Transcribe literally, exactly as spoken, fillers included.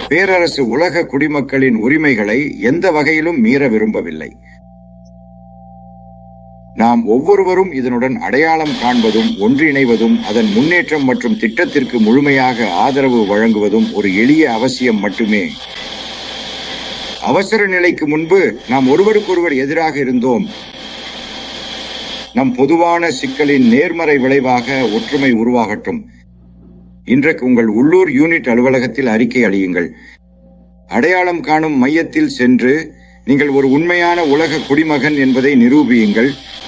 பேரரசு உலக குடிமக்களின் உரிமைகளை எந்த வகையிலும் மீற விரும்பவில்லை. நாம் ஒவ்வொருவரும் இதனுடன் அடையாளம் காண்பதும் ஒன்றிணைவதும் அதன் முன்னேற்றம் மற்றும் திட்டத்திற்கு முழுமையாக ஆதரவு வழங்குவதும் ஒரு எளிய அவசியம் மட்டுமே. அவசர நிலைக்கு முன்பு நாம் ஒருவருக்கொருவர் எதிராக இருந்தோம். நம் பொதுவான சிக்கலின் நேர்மறை விளைவாக ஒற்றுமை உருவாகட்டும். இன்றைக்கு உங்கள் உள்ளூர் யூனிட் அலுவலகத்தில் அறிக்கை அளியுங்கள். அடையாளம் காணும் மையத்தில் சென்று நீங்கள் ஒரு உண்மையான உலக குடிமகன் என்பதை நிரூபியுங்கள்.